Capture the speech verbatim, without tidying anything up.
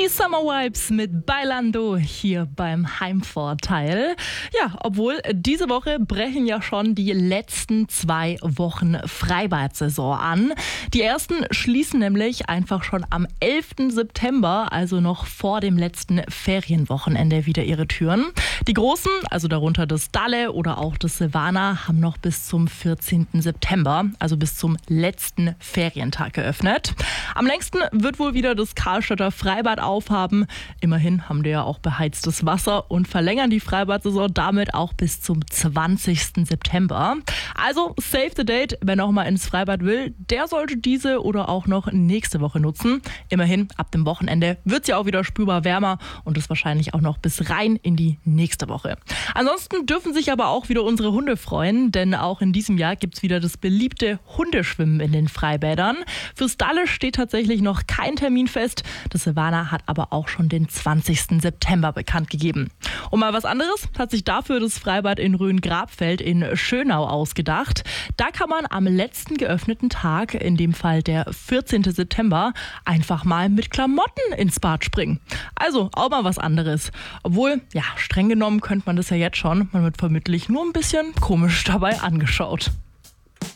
Die Summer Vibes mit Bailando hier beim Heimvorteil. Ja, obwohl diese Woche brechen ja schon die letzten zwei Wochen Freibad-Saison an. Die ersten schließen nämlich einfach schon am elften September, also noch vor dem letzten Ferienwochenende, wieder ihre Türen. Die großen, also darunter das Dalle oder auch das Silvana, haben noch bis zum vierzehnten September, also bis zum letzten Ferientag geöffnet. Am längsten wird wohl wieder das Karlstädter Freibad aufhaben. Immerhin haben die ja auch beheiztes Wasser und verlängern die Freibad-Saison damit auch bis zum zwanzigsten September. Also save the date, wer noch mal ins Freibad will, der sollte diese oder auch noch nächste Woche nutzen. Immerhin, ab dem Wochenende wird es ja auch wieder spürbar wärmer und das wahrscheinlich auch noch bis rein in die nächste Woche. Ansonsten dürfen sich aber auch wieder unsere Hunde freuen, denn auch in diesem Jahr gibt es wieder das beliebte Hundeschwimmen in den Freibädern. Fürs Dalle steht tatsächlich noch kein Termin fest. Das Silvana hat aber auch schon den zwanzigsten September bekannt gegeben. Und mal was anderes hat sich dafür das Freibad in Rhön-Grabfeld in Schönau ausgedacht. Da kann man am letzten geöffneten Tag, in dem Fall der vierzehnten September, einfach mal mit Klamotten ins Bad springen. Also auch mal was anderes. Obwohl, ja, streng genommen könnte man das ja jetzt schon. Man wird vermutlich nur ein bisschen komisch dabei angeschaut.